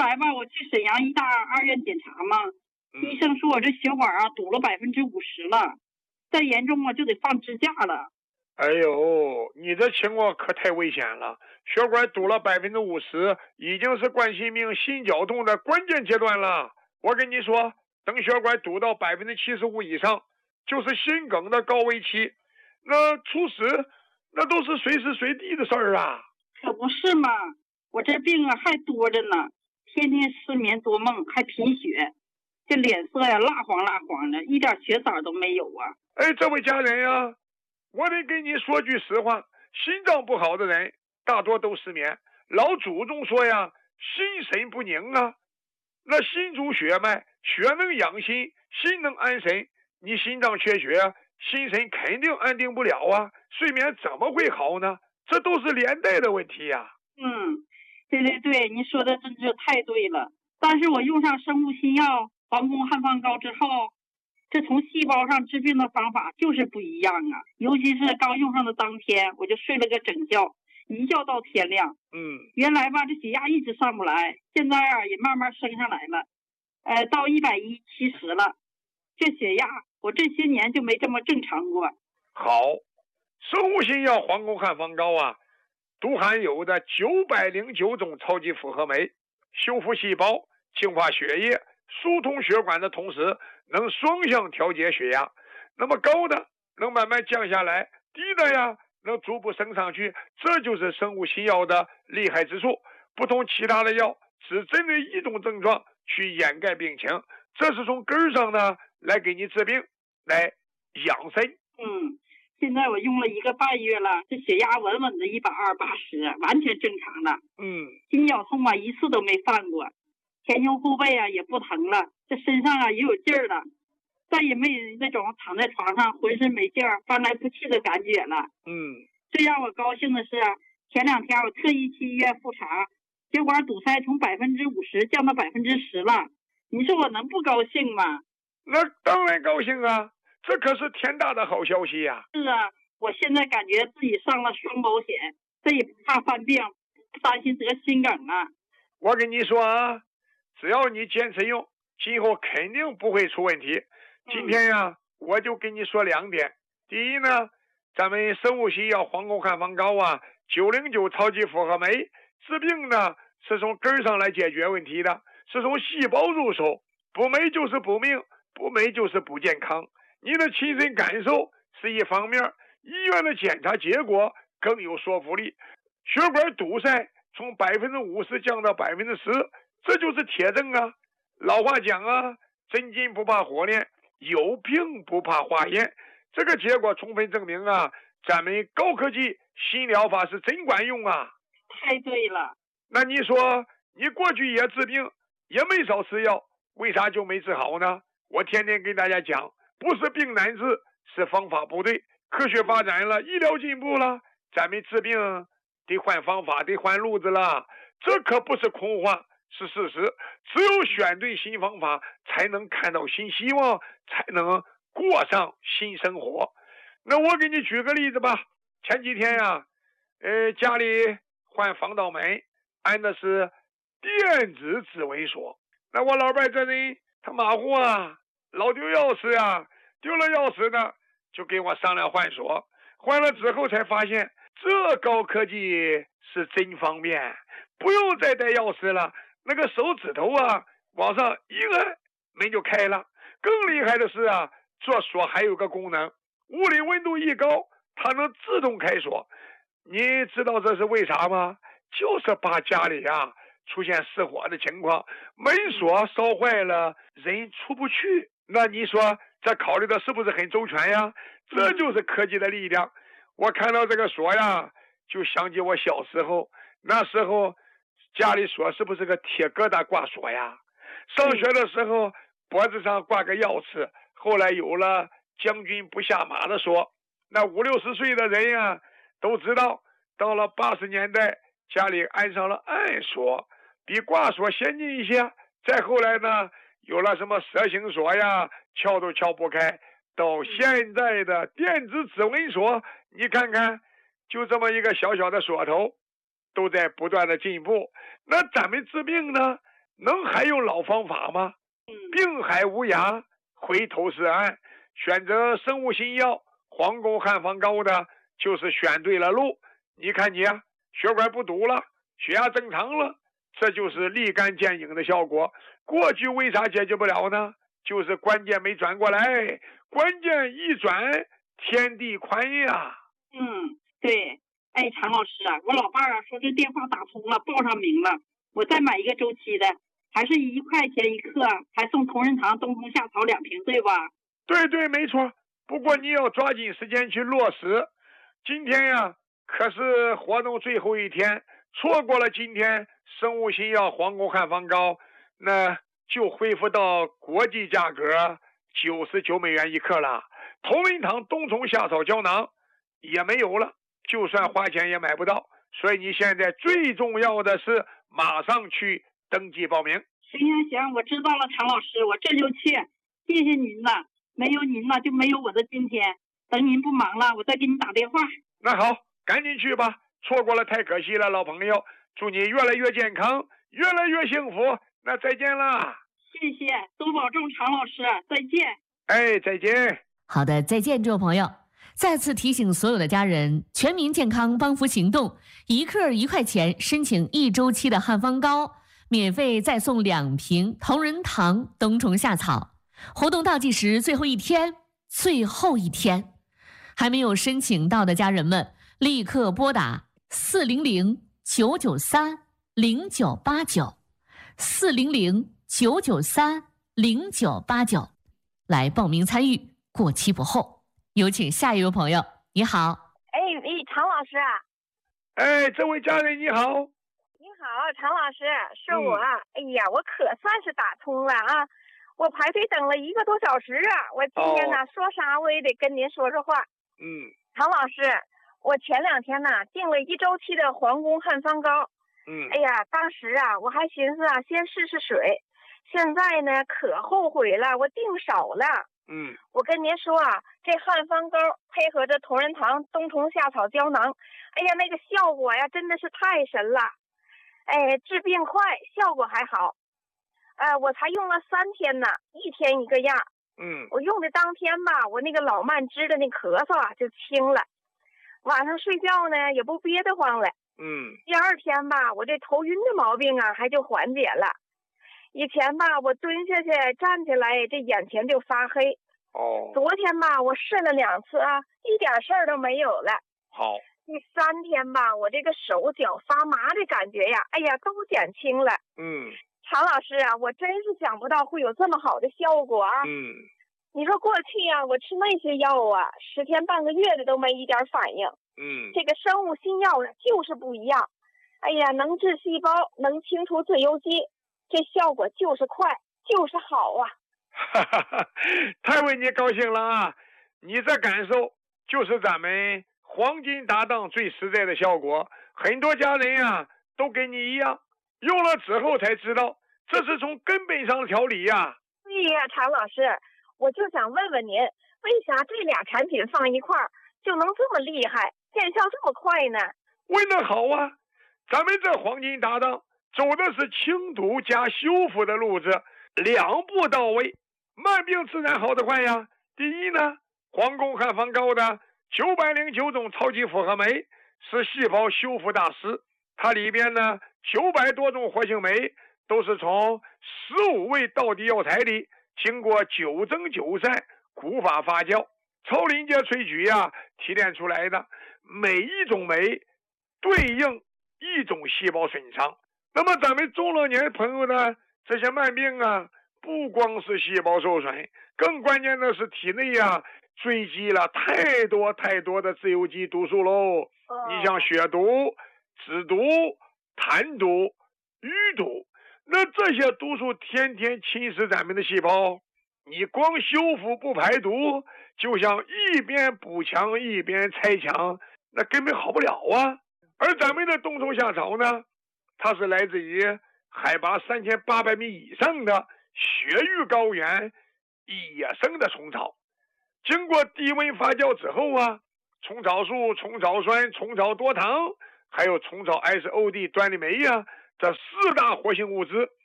来吧，我去沈阳医大2院检查嘛，医生说我这血管啊堵了50%了，再严重啊就得放支架了。 哎呦，你这情况可太危险了，血管堵了50%，已经是冠心病心绞痛的关键阶段了。我跟你说，等血管堵到75%以上，就是心梗的高危期，那猝死那都是随时随地的事儿啊。 可不是嘛，我这病啊还多着呢，天天失眠多梦，还贫血，这脸色呀蜡黄蜡黄的，一点血色都没有啊。 哎，这位家人呀，我得跟你说句实话，心脏不好的人大多都失眠。老祖宗说呀，心神不宁啊，那心主血脉，血能养心，心能安神。你心脏缺血，心神肯定安定不了啊，睡眠怎么会好呢？这都是连带的问题呀。 对，你说的真是太对了。但是我用上生物新药黄宫汉方膏之后，这从细胞上治病的方法就是不一样啊。尤其是刚用上的当天，我就睡了个整觉，一觉到天亮。原来吧，这血压一直上不来，现在啊也慢慢升上来了，到110/70了。这血压我这些年就没这么正常过。 好，生物新药黄宫汉方膏啊，都含有的909种超级复合酶，修复细胞、净化血液、疏通血管的同时，能双向调节血压。那么高的能慢慢降下来，低的呀能逐步升上去，这就是生物新药的厉害之处。不同其他的药只针对一种症状去掩盖病情，这是从根儿上呢来给你治病，来养生。 现在我用了1个半月了，这血压稳稳的120/80，完全正常了。心绞痛啊一次都没犯过，前胸后背啊也不疼了，这身上啊也有劲儿了，再也没那种躺在床上浑身没劲儿、翻来覆去的感觉了。最让我高兴的是，前2天我特意去医院复查，血管堵塞从50%降到10%了。你说我能不高兴吗？ 那当然高兴啊，这可是天大的好消息呀。 是啊，我现在感觉自己上了双保险，再也不怕犯病，不担心得心梗啊。 我跟你说啊，只要你坚持用，今后肯定不会出问题。今天呀，我就跟你说2点。第一呢，咱们生物新药黄宫汉方膏啊，909超级复合酶，治病呢是从根儿上来解决问题的，是从细胞入手，补酶就是补命，补酶就是补健康。你的亲身感受是一方面，医院的检查结果更有说服力。血管堵塞从50%降到10%，这就是铁证啊。老话讲啊，真金不怕火炼，有病不怕化验。这个结果充分证明啊，咱们高科技新疗法是真管用啊。 太对了。 那你说你过去也治病，也没少吃药，为啥就没治好呢？我天天跟大家讲，不是病难治，是方法不对。科学发展了，医疗进步了，咱们治病得换方法，得换路子了。这可不是空话，是事实。只有选对新方法，才能看到新希望，才能过上新生活。那我给你举个例子吧。前几天呀，家里换防盗门，安的是电子指纹锁。那我老伴这人他马虎啊，老丢钥匙啊，丢了钥匙呢，就跟我商量换锁。换了之后才发现，这高科技是真方便，不用再带钥匙了，那个手指头啊往上一按，门就开了。更厉害的是啊，这锁还有个功能，屋里温度一高，它能自动开锁。你知道这是为啥吗？就是怕家里啊出现失火的情况，门锁烧坏了，人出不去。那你说这考虑的是不是很周全呀？这就是科技的力量。我看到这个锁呀，就想起我小时候，那时候家里锁是不是个铁疙瘩挂锁呀？上学的时候脖子上挂个钥匙，后来有了将军不下马的锁。那50、60岁的人呀，都知道，到了80年代，家里安上了暗锁，比挂锁先进一些。再后来呢，有了什么蛇形锁呀，撬都撬不开。到现在的电子指纹锁，你看看，就这么一个小小的锁头，都在不断的进步。那咱们治病呢， 能还用老方法吗？病海无涯，回头是岸。选择生物新药黄宫汉方膏的，就是选对了路。你看你啊，血管不堵了，血压正常了，这就是立竿见影的效果。过去为啥解决不了呢？就是关键没转过来，关键一转，天地宽呀。 对。哎，常老师啊，我老伴啊说这电话打通了，报上名了，我再买一个周期的，还是1块钱1克，还送同仁堂冬虫夏草2瓶，对吧？ 对，没错。不过你要抓紧时间去落实。今天呀，可是活动最后一天，错过了今天生物新药黄宫汉方膏，那就恢复到国际价格99美元1克了。同仁堂冬虫夏草胶囊也没有了，就算花钱也买不到。所以你现在最重要的是马上去登记报名。 行，我知道了，常老师，我这就去。谢谢您了，没有您了就没有我的今天。等您不忙了，我再给你打电话。 那好，赶紧去吧，错过了太可惜了，老朋友。祝你越来越健康，越来越幸福。那再见啦。 谢谢，多保重，常老师，再见。 哎，再见。 好的，再见，这位朋友。再次提醒所有的家人，全民健康帮扶行动，1克1块钱，申请1周期的汉方膏，免费再送2瓶同仁堂冬虫夏草。活动倒计时最后一天，还没有申请到的家人们，立刻拨打400-993-0989，400-993-0989来报名参与，过期不候。有请下一位朋友，你好。 常老师啊。 这位家人你好。 你好，常老师，是我。哎呀，我可算是打通了啊！我排队等了1个多小时啊！我今天呢，说啥我也得跟您说话。常老师，我前2天呢订了1周期的黄宫汉方膏。哎呀，当时啊我还寻思啊先试试水，现在呢可后悔了，我订少了。我跟您说啊，这汉方膏配合着同仁堂冬虫夏草胶囊，哎呀，那个效果呀真的是太神了。治病快，效果还好。我才用了3天呢，1天一个样。我用的当天吧，我那个老慢支的那咳嗽啊就轻了，晚上睡觉呢也不憋得慌了。第2天吧，我这头晕的毛病啊还就缓解了。以前吧，我蹲下去站起来，这眼前就发黑。昨天吧，我试了2次啊，一点事儿都没有了。 好。 第3天吧，我这个手脚发麻的感觉呀，哎呀，都减轻了。常老师啊，我真是想不到会有这么好的效果啊。你说过去啊，我吃那些药啊，10天半个月的都没一点反应。这个生物新药呢，就是不一样。哎呀，能治细胞，能清除自由基，这效果就是快，就是好啊。 太为你高兴了啊！你这感受就是咱们黄金搭档最实在的效果。很多家人呀都跟你一样，用了之后才知道这是从根本上调理呀。 对呀，常老师，我就想问问您，为啥这俩产品放一块儿就能这么厉害，见效这么快呢？ 问得好啊！咱们这黄金搭档走的是清毒加修复的路子，2步到位，慢病自然好得快呀。第一呢，黄宫汉方膏的909种超级复合酶是细胞修复大师，它里边呢900多种活性酶都是从15味道地药材里经过9蒸9晒古法发酵超临界萃取呀提炼出来的，每一种酶对应一种细胞损伤。那么咱们中老年朋友呢，这些慢病啊，不光是细胞受损，更关键的是体内啊堆积了太多的自由基毒素喽。你像血毒、脂毒、痰毒、淤毒，那这些毒素天天侵蚀咱们的细胞，你光修复不排毒，就像一边补强一边拆墙，那根本好不了啊。而咱们的冬虫夏草呢，它是来自于海拔3800米以上的雪域高原野生的虫草，经过低温发酵之后啊，虫草素、虫草酸、虫草多糖，还有虫草 SOD 端粒酶呀，这4大活性物质